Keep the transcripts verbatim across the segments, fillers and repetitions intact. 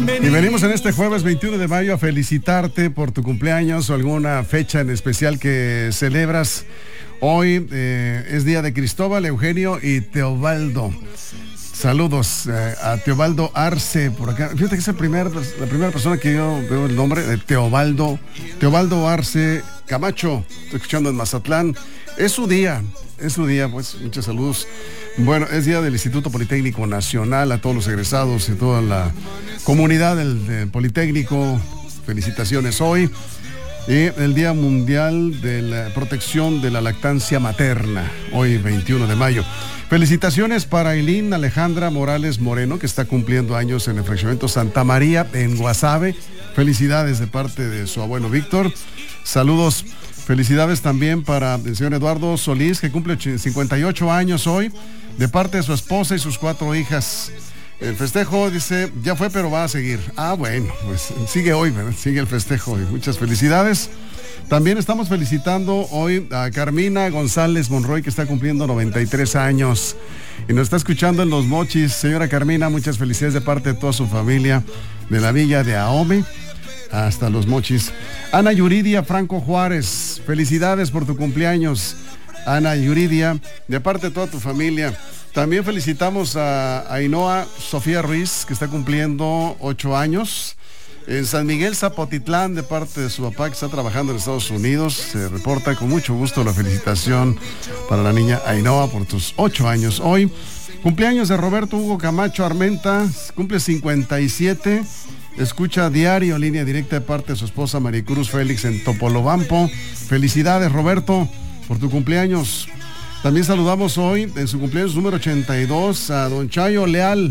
Y venimos en este jueves veintiuno de mayo a felicitarte por tu cumpleaños o alguna fecha en especial que celebras. Hoy eh, es día de Cristóbal, Eugenio y Teobaldo. Saludos eh, a Teobaldo Arce por acá. Fíjate que es el primer, la primera persona que yo veo el nombre de Teobaldo. Teobaldo Arce Camacho. Estoy escuchando en Mazatlán. Es su día, es su día, pues muchos saludos. Bueno, es día del Instituto Politécnico Nacional, a todos los egresados y toda la comunidad del, del Politécnico. Felicitaciones hoy. Y el Día Mundial de la Protección de la Lactancia Materna, hoy veintiuno de mayo. Felicitaciones para Ailín Alejandra Morales Moreno, que está cumpliendo años en el fraccionamiento Santa María, en Guasave. Felicidades de parte de su abuelo Víctor. Saludos, felicidades también para el señor Eduardo Solís, que cumple cincuenta y ocho años hoy, de parte de su esposa y sus cuatro hijas. El festejo, dice, ya fue, pero va a seguir. Ah, bueno, pues sigue hoy, ¿verdad? Sigue el festejo y muchas felicidades. También estamos felicitando hoy a Carmina González Monroy, que está cumpliendo noventa y tres años y nos está escuchando en Los Mochis. Señora Carmina, muchas felicidades de parte de toda su familia de la villa de Ahome hasta Los Mochis. Ana Yuridia Franco Juárez, felicidades por tu cumpleaños, Ana Yuridia, de parte de toda tu familia. También felicitamos a Ainhoa Sofía Ruiz, que está cumpliendo ocho años. En San Miguel Zapotitlán, de parte de su papá, que está trabajando en Estados Unidos, se reporta con mucho gusto la felicitación para la niña Ainhoa por tus ocho años hoy. Cumpleaños de Roberto Hugo Camacho Armenta, cumple cincuenta y siete, escucha diario, línea directa de parte de su esposa Maricruz Félix en Topolobampo. Felicidades, Roberto, por tu cumpleaños. También saludamos hoy en su cumpleaños número ochenta y dos a don Chayo Leal.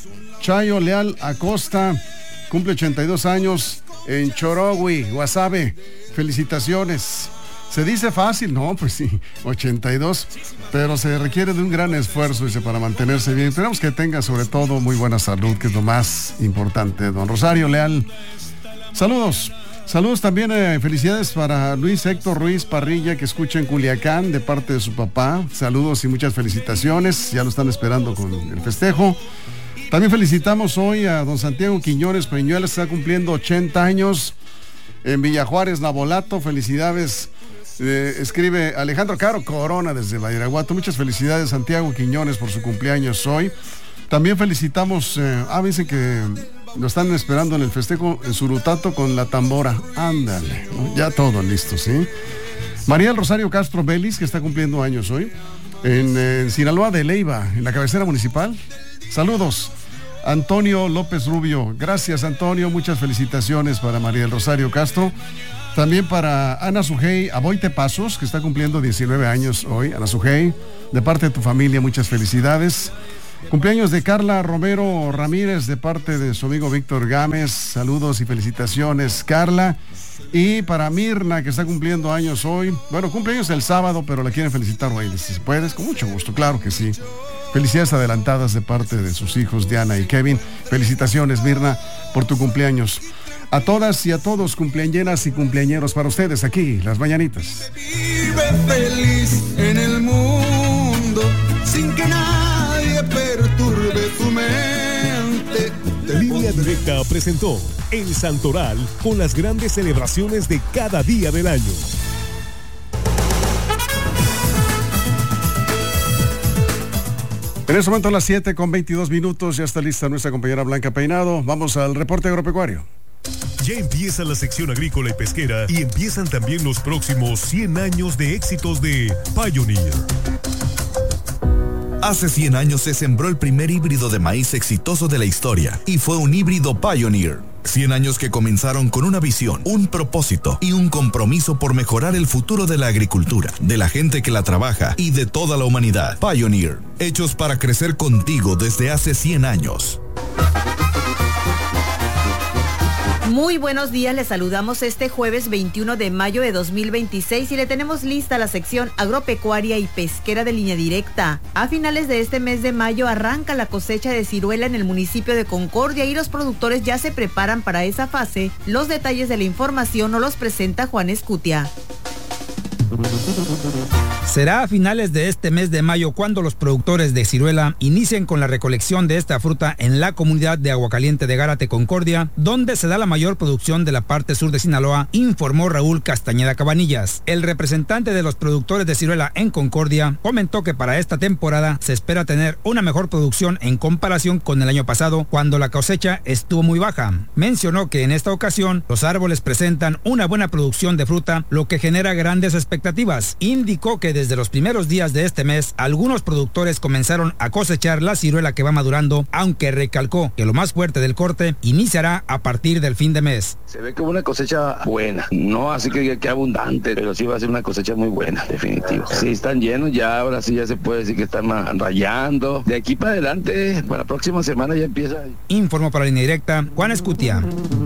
Chayo Leal Acosta, cumple ochenta y dos años en Chorogui, Guasave. Felicitaciones. Se dice fácil, no, pues sí, ochenta y dos, pero se requiere de un gran esfuerzo, dice, para mantenerse bien. Esperamos que tenga sobre todo muy buena salud, que es lo más importante. Don Rosario Leal, saludos. Saludos también, eh, felicidades para Luis Héctor Ruiz Parrilla, que escucha en Culiacán de parte de su papá. Saludos y muchas felicitaciones, ya lo están esperando con el festejo. También felicitamos hoy a don Santiago Quiñones Peñuelas, está cumpliendo ochenta años en Villajuárez, Nabolato. Felicidades, eh, escribe Alejandro Caro Corona desde Badiraguato. Muchas felicidades, Santiago Quiñones, por su cumpleaños hoy. También felicitamos, eh, ah, dicen que lo están esperando en el festejo en Surutato con la tambora. Ándale, ¿no? Ya todo listo, ¿sí? María del Rosario Castro Vélez, que está cumpliendo años hoy, en, en Sinaloa de Leiva, en la cabecera municipal. Saludos. Antonio López Rubio, gracias Antonio, muchas felicitaciones para María del Rosario Castro. También para Ana Sujei Aboite Pasos, que está cumpliendo diecinueve años hoy. Ana Sujei, de parte de tu familia, muchas felicidades. Cumpleaños de Carla Romero Ramírez, de parte de su amigo Víctor Gámez. Saludos y felicitaciones, Carla. Y para Mirna, que está cumpliendo años hoy. Bueno, cumpleaños el sábado, pero la quieren felicitar hoy. Si puedes, con mucho gusto, claro que sí. Felicidades adelantadas de parte de sus hijos Diana y Kevin. Felicitaciones, Mirna, por tu cumpleaños. A todas y a todos, cumpleañeras y cumpleañeros, para ustedes aquí, Las Mañanitas. Vive feliz en el mundo, sin que nadie perturbe tu mente. Línea Directa presentó El Santoral con las grandes celebraciones de cada día del año. En este momento a las siete con veintidós minutos, ya está lista nuestra compañera Blanca Peinado. Vamos al reporte agropecuario. Ya empieza la sección agrícola y pesquera y empiezan también los próximos cien años de éxitos de Pioneer. Hace cien años se sembró el primer híbrido de maíz exitoso de la historia y fue un híbrido Pioneer. cien años que comenzaron con una visión, un propósito y un compromiso por mejorar el futuro de la agricultura, de la gente que la trabaja y de toda la humanidad. Pioneer, hechos para crecer contigo desde hace cien años. Muy buenos días, les saludamos este jueves veintiuno de mayo de dos mil veintiséis y le tenemos lista la sección agropecuaria y pesquera de Línea Directa. A finales de este mes de mayo arranca la cosecha de ciruela en el municipio de Concordia y los productores ya se preparan para esa fase. Los detalles de la información nos los presenta Juan Escutia. Será a finales de este mes de mayo cuando los productores de ciruela inicien con la recolección de esta fruta en la comunidad de Aguacaliente de Gárate, Concordia, donde se da la mayor producción de la parte sur de Sinaloa, informó Raúl Castañeda Cabanillas. El representante de los productores de ciruela en Concordia comentó que para esta temporada se espera tener una mejor producción en comparación con el año pasado, cuando la cosecha estuvo muy baja. Mencionó que en esta ocasión los árboles presentan una buena producción de fruta, lo que genera grandes expectativas. Indicó que desde los primeros días de este mes, algunos productores comenzaron a cosechar la ciruela que va madurando, aunque recalcó que lo más fuerte del corte iniciará a partir del fin de mes. Se ve que una cosecha buena, no así que, que abundante, pero sí va a ser una cosecha muy buena, definitivo. Sí, están llenos ya, ahora sí ya se puede decir que están rayando. De aquí para adelante, para la próxima semana ya empieza. Informó para Línea Directa, Juan Escutia.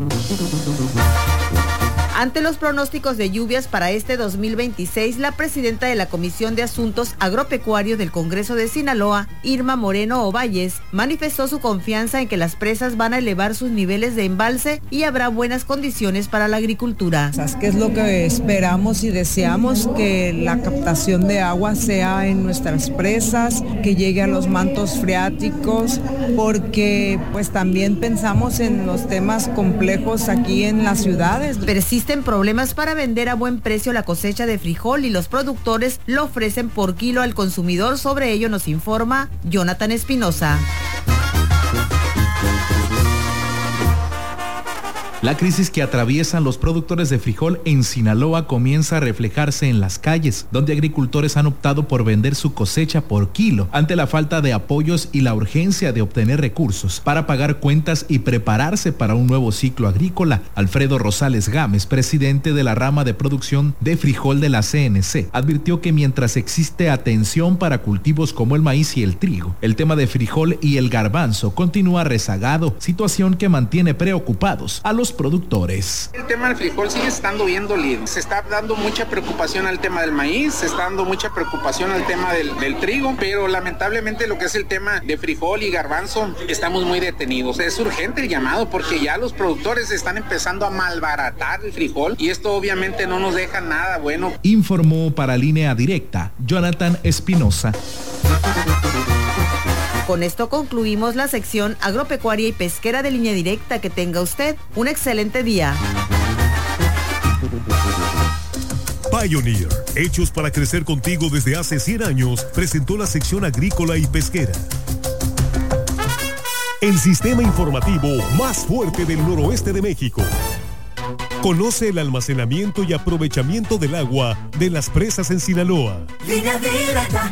Ante los pronósticos de lluvias para este dos mil veintiséis, la presidenta de la Comisión de Asuntos Agropecuarios del Congreso de Sinaloa, Irma Moreno Ovalles, manifestó su confianza en que las presas van a elevar sus niveles de embalse y habrá buenas condiciones para la agricultura. ¿Qué es lo que esperamos y deseamos? Que la captación de agua sea en nuestras presas, que llegue a los mantos freáticos, porque pues también pensamos en los temas complejos aquí en las ciudades. Persisten problemas para vender a buen precio la cosecha de frijol y los productores lo ofrecen por kilo al consumidor. Sobre ello nos informa Jonathan Espinosa. La crisis que atraviesan los productores de frijol en Sinaloa comienza a reflejarse en las calles, donde agricultores han optado por vender su cosecha por kilo, ante la falta de apoyos y la urgencia de obtener recursos para pagar cuentas y prepararse para un nuevo ciclo agrícola. Alfredo Rosales Gámez, presidente de la rama de producción de frijol de la C N C, advirtió que mientras existe atención para cultivos como el maíz y el trigo, el tema de frijol y el garbanzo continúa rezagado, situación que mantiene preocupados a los productores. El tema del frijol sigue estando bien dolido. Se está dando mucha preocupación al tema del maíz, se está dando mucha preocupación al tema del, del trigo, pero lamentablemente lo que es el tema de frijol y garbanzo, estamos muy detenidos. Es urgente el llamado porque ya los productores están empezando a malbaratar el frijol y esto obviamente no nos deja nada bueno. Informó para Línea Directa Jonathan Espinosa. Con esto concluimos la sección agropecuaria y pesquera de Línea Directa. Que tenga usted un excelente día. Pioneer, hechos para crecer contigo desde hace cien años, presentó la sección agrícola y pesquera. El sistema informativo más fuerte del noroeste de México. Conoce el almacenamiento y aprovechamiento del agua de las presas en Sinaloa. Línea Directa.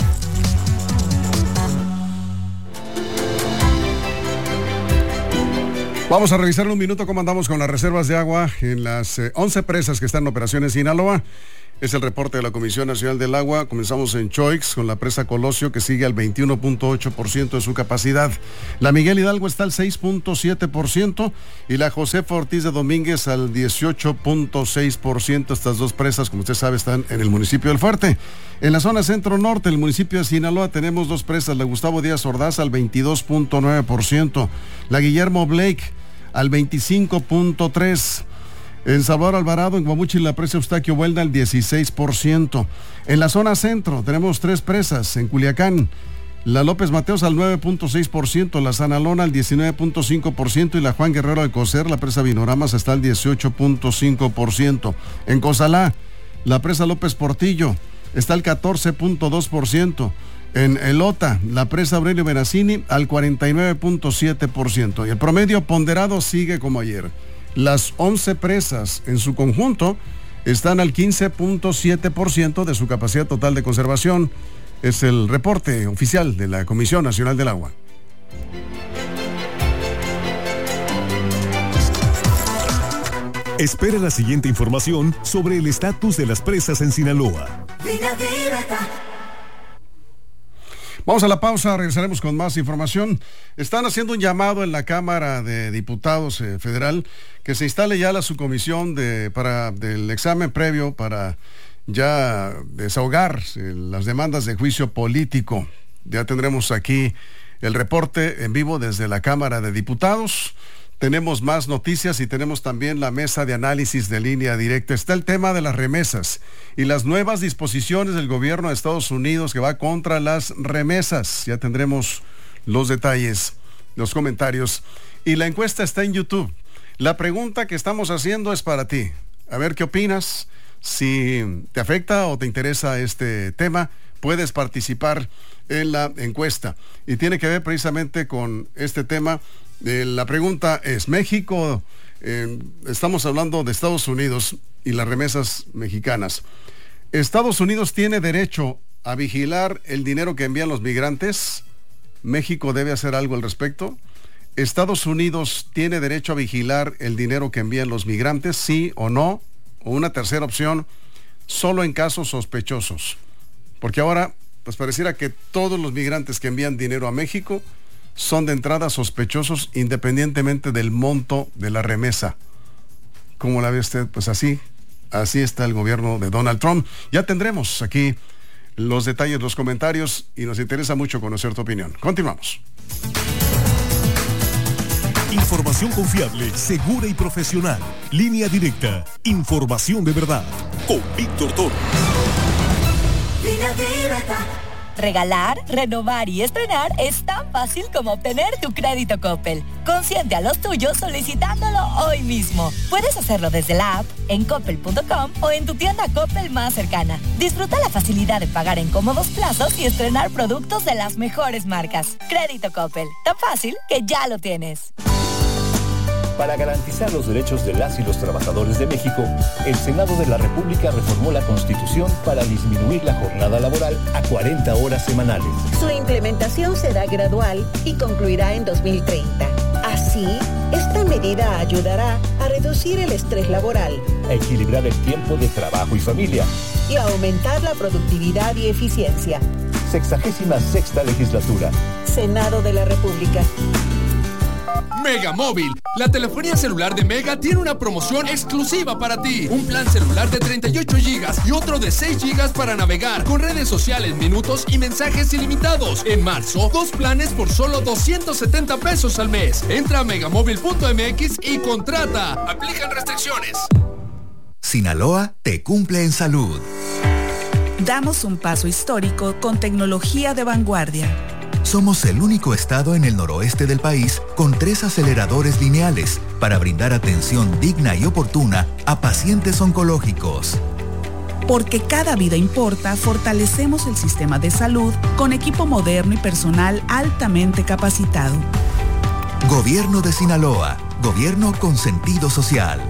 Vamos a revisar en un minuto cómo andamos con las reservas de agua en las eh, once presas que están en operación en Sinaloa. Es el reporte de la Comisión Nacional del Agua. Comenzamos en Choix con la presa Colosio, que sigue al veintiuno punto ocho por ciento de su capacidad. La Miguel Hidalgo está al seis punto siete por ciento y la Josefa Ortiz de Domínguez al dieciocho punto seis por ciento. Estas dos presas, como usted sabe, están en el municipio del Fuerte. En la zona centro-norte, el municipio de Sinaloa, tenemos dos presas. La Gustavo Díaz Ordaz al veintidós punto nueve por ciento. La Guillermo Blake al veinticinco punto tres por ciento. En Salvador Alvarado, en Guamuchil, la presa Eustaquio Buelna al dieciséis por ciento. En la zona centro tenemos tres presas. En Culiacán, la López Mateos al nueve punto seis por ciento, la Sanalona al diecinueve punto cinco por ciento y la Juan Guerrero de Coser, la presa Vinoramas, está al dieciocho punto cinco por ciento. En Cozalá, la presa López Portillo está al catorce punto dos por ciento. En Elota, la presa Aurelio Benacini al cuarenta y nueve punto siete por ciento. Y el promedio ponderado sigue como ayer. Las once presas en su conjunto están al quince punto siete por ciento de su capacidad total de conservación. Es el reporte oficial de la Comisión Nacional del Agua. Espera la siguiente información sobre el estatus de las presas en Sinaloa. Vamos a la pausa, regresaremos con más información. Están haciendo un llamado en la Cámara de Diputados eh, Federal que se instale ya la subcomisión de, para, del examen previo para ya desahogar eh, las demandas de juicio político. Ya tendremos aquí el reporte en vivo desde la Cámara de Diputados. tenemos más noticias y tenemos también la mesa de análisis de Línea Directa. Está el tema de las remesas y las nuevas disposiciones del gobierno de Estados Unidos que va contra las remesas. Ya tendremos los detalles, los comentarios. Y la encuesta está en YouTube. La pregunta que estamos haciendo es para ti. A ver qué opinas. Si te afecta o te interesa este tema, puedes participar en la encuesta. Y tiene que ver precisamente con este tema. Eh, la pregunta es, México, eh, estamos hablando de Estados Unidos y las remesas mexicanas. ¿Estados Unidos tiene derecho a vigilar el dinero que envían los migrantes? ¿México debe hacer algo al respecto? ¿Estados Unidos tiene derecho a vigilar el dinero que envían los migrantes? ¿Sí o no? O una tercera opción, solo en casos sospechosos. Porque ahora, pues pareciera que todos los migrantes que envían dinero a México son de entrada sospechosos independientemente del monto de la remesa. ¿Cómo la ve usted? Pues así, así está el gobierno de Donald Trump. Ya tendremos aquí los detalles, los comentarios, y nos interesa mucho conocer tu opinión. Continuamos. Información confiable, segura y profesional. Línea Directa. Información de verdad. Con Víctor Toro. Línea Directa. Regalar, renovar y estrenar es tan fácil como obtener tu crédito Coppel. Consiente a los tuyos solicitándolo hoy mismo. Puedes hacerlo desde la app, en coppel punto com o en tu tienda Coppel más cercana. Disfruta la facilidad de pagar en cómodos plazos y estrenar productos de las mejores marcas. Crédito Coppel, tan fácil que ya lo tienes. Para garantizar los derechos de las y los trabajadores de México, el Senado de la República reformó la Constitución para disminuir la jornada laboral a cuarenta horas semanales. Su implementación será gradual y concluirá en dos mil treinta. Así, esta medida ayudará a reducir el estrés laboral, a equilibrar el tiempo de trabajo y familia y a aumentar la productividad y eficiencia. Sexagésima sexta legislatura. Senado de la República. Mega Móvil, la telefonía celular de Mega tiene una promoción exclusiva para ti. Un plan celular de treinta y ocho gigas y otro de seis gigas para navegar con redes sociales, minutos y mensajes ilimitados. En marzo, dos planes por solo doscientos setenta pesos al mes. Entra a megamóvil punto m x y contrata. Aplican restricciones. Sinaloa te cumple en salud. Damos un paso histórico con tecnología de vanguardia. Somos el único estado en el noroeste del país con tres aceleradores lineales para brindar atención digna y oportuna a pacientes oncológicos. Porque cada vida importa, fortalecemos el sistema de salud con equipo moderno y personal altamente capacitado. Gobierno de Sinaloa, gobierno con sentido social.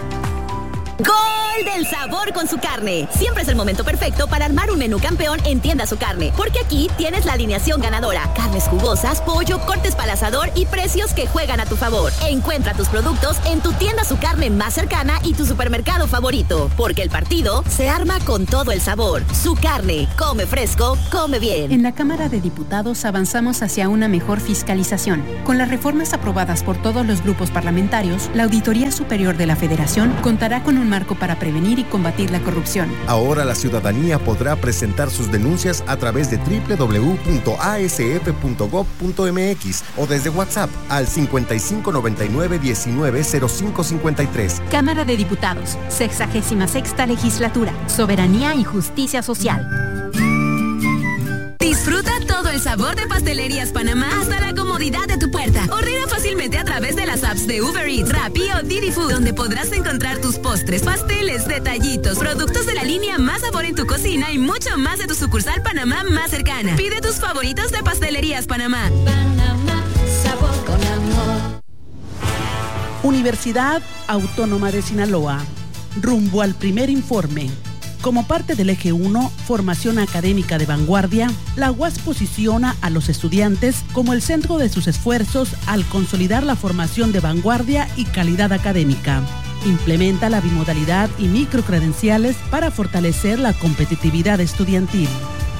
¡Gol del sabor con Su Carne! Siempre es el momento perfecto para armar un menú campeón en Tienda Su Carne, porque aquí tienes la alineación ganadora: carnes jugosas, pollo, cortes para el asador y precios que juegan a tu favor. Encuentra tus productos en tu Tienda Su Carne más cercana y tu supermercado favorito, porque el partido se arma con todo el sabor. Su Carne, come fresco, come bien. En la Cámara de Diputados avanzamos hacia una mejor fiscalización. Con las reformas aprobadas por todos los grupos parlamentarios, la Auditoría Superior de la Federación contará con un marco para prevenir y combatir la corrupción. Ahora la ciudadanía podrá presentar sus denuncias a través de doble u doble u doble u punto a s f punto gob punto m x o desde WhatsApp al cincuenta y cinco noventa y nueve diecinueve cero cinco cincuenta y tres. Cámara de Diputados, sexagésima sexta legislatura, soberanía y justicia social. Disfruta todo el sabor de Pastelerías Panamá hasta la comodidad de tu puerta. Ordena fácilmente a través de las apps de Uber Eats, Rappi o Didi Food, donde podrás encontrar tus postres, pasteles, detallitos, productos de la línea Más Sabor en tu cocina y mucho más de tu sucursal Panamá más cercana. Pide tus favoritos de Pastelerías Panamá. Panamá, sabor con amor. Universidad Autónoma de Sinaloa. Rumbo al primer informe. Como parte del eje uno, formación académica de vanguardia, la U A S posiciona a los estudiantes como el centro de sus esfuerzos al consolidar la formación de vanguardia y calidad académica. Implementa la bimodalidad y microcredenciales para fortalecer la competitividad estudiantil.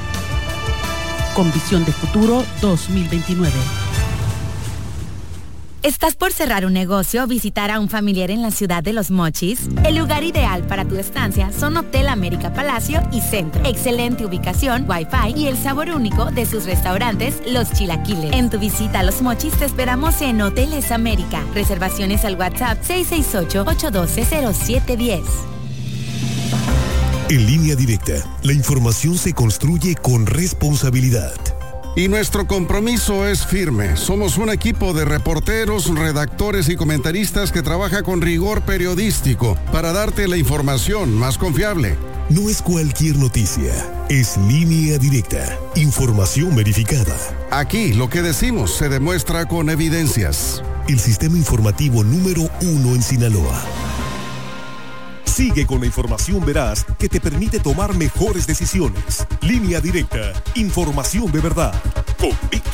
Con visión de futuro dos mil veintinueve. ¿Estás por cerrar un negocio o visitar a un familiar en la ciudad de Los Mochis? El lugar ideal para tu estancia son Hotel América Palacio y Centro. Excelente ubicación, wifi y el sabor único de sus restaurantes, Los Chilaquiles. En tu visita a Los Mochis te esperamos en Hoteles América. Reservaciones al WhatsApp seis seis ocho, ocho uno dos, cero siete uno cero. En Línea Directa, la información se construye con responsabilidad. Y nuestro compromiso es firme. Somos un equipo de reporteros, redactores y comentaristas que trabaja con rigor periodístico para darte la información más confiable. No es cualquier noticia, es Línea Directa, información verificada. Aquí lo que decimos se demuestra con evidencias. El sistema informativo número uno en Sinaloa. Sigue con la información veraz que te permite tomar mejores decisiones. Línea Directa, información de verdad. Con Víctor